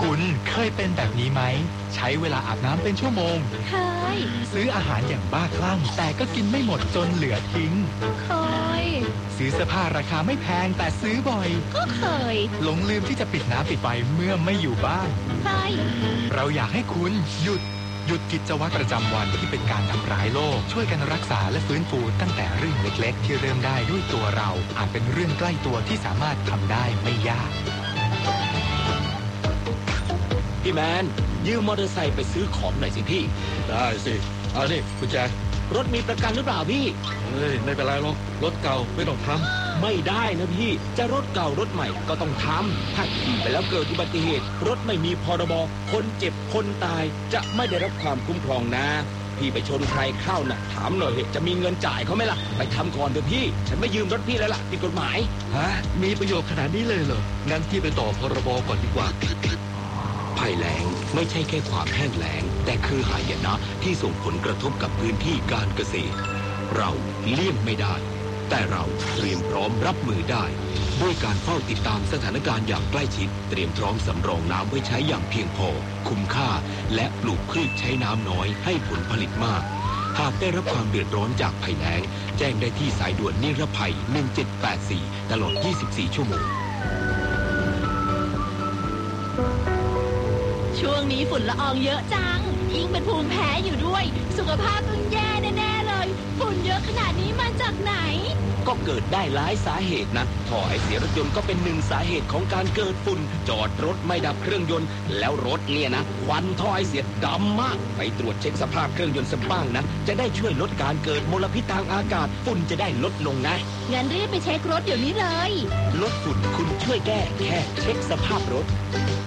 คุณเคยเป็นแบบนี้ไหมใช้เวลาอาบน้ำเป็นชั่วโมงเคยซื้ออาหารอย่างบ้าคลั่งแต่ก็กินไม่หมดจนเหลือทิ้งเคยซื้อเสื้อผ้าราคาไม่แพงแต่ซื้อบ่อยก็เคยหลงลืมที่จะปิดน้ำปิดไฟเมื่อไม่อยู่บ้านเคยเราอยากให้คุณหยุดกิจวัตรประจำวันที่เป็นการทำร้ายโลกช่วยกันรักษาและฟื้นฟูตั้งแต่เรื่องเล็กๆที่เริ่มได้ด้วยตัวเราอาจเป็นเรื่องใกล้ตัวที่สามารถทำได้ไม่ยากพี่แมนยืมมอเตอร์ไซค์ไปซื้อของหน่อยสิพี่ได้สิเอานี่กุญแจรถมีประกันหรือเปล่าพี่ไม่เป็นไรหรอกรถเก่าไม่ต้องทำไม่ได้นะพี่จะรถเก่ารถใหม่ก็ต้องทำถ้าขี่ไปแล้วเกิดอุบัติเหตุรถไม่มีพรบคนเจ็บคนตายจะไม่ได้รับความคุ้มครองนะพี่ไปชนใครเข้าน่ะถามหน่อยจะมีเงินจ่ายเขาไหมล่ะไปทำก่อนเถอะพี่ฉันไม่ยืมรถพี่แล้วล่ะผิดกฎหมายฮะมีประโยชน์ขนาดนี้เลยเหรองั้นพี่ไปต่อพรบก่อนดีกว่าภัยแล้งไม่ใช่แค่ความแห้งแล้งแต่คือหายนะที่ส่งผลกระทบกับพื้นที่การเกษตรเราเลี่ยงไม่ได้แต่เราเตรียมพร้อมรับมือได้ด้วยการเฝ้าติดตามสถานการณ์อย่างใกล้ชิดเตรียมพร้อมสำรองน้ำไว้ใช้อย่างเพียงพอคุ้มค่าและปลูกพืชใช้น้ำน้อยให้ผลผลิตมากหากได้รับความเดือดร้อนจากภัยแล้งแจ้งได้ที่สายด่วนนิรภัย1784ตลอด24ชั่วโมงช่วงนี้ฝุ่นละอองเยอะจังยิ่งเป็นภูมิแพ้อยู่ด้วยสุขภาพต้องแย่แน่ๆเลยฝุ่นเยอะขนาดนี้มาจากไหนก็เกิดได้หลายสาเหตุนะท่อไอเสียรถยนต์ก็เป็นหนึ่งสาเหตุของการเกิดฝุ่นจอดรถไม่ดับเครื่องยนต์แล้วรถเนี่ยนะควันท่อไอเสียดำมากไปตรวจเช็คสภาพเครื่องยนต์สักบ้างนะจะได้ช่วยลดการเกิดมลพิษทางอากาศฝุ่นจะได้ลดลงนะงั้นรีบไปเช็ครถเดี๋ยวนี้เลยลดฝุ่นคุณช่วยแก้แค่เช็คสภาพรถ